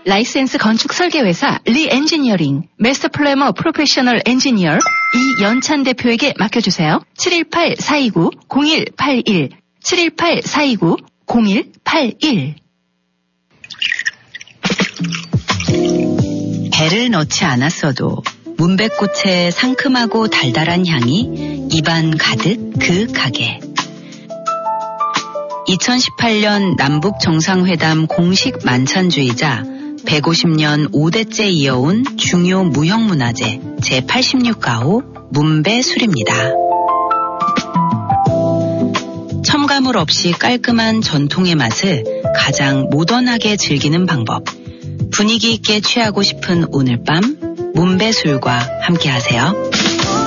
라이센스 건축 설계회사 리엔지니어링 마스터 플래머 프로페셔널 엔지니어 이연찬 대표에게 맡겨주세요. 718-429-0181 718-429-0181 배를 넣지 않았어도 문백꽃의 상큼하고 달달한 향이 입안 가득 그윽하게. 2018년 남북정상회담 공식 만찬주의자 150년 5대째 이어온 중요 무형문화재 제86가호 문배술입니다. 첨가물 없이 깔끔한 전통의 맛을 가장 모던하게 즐기는 방법. 분위기 있게 취하고 싶은 오늘 밤 문배술과 함께하세요.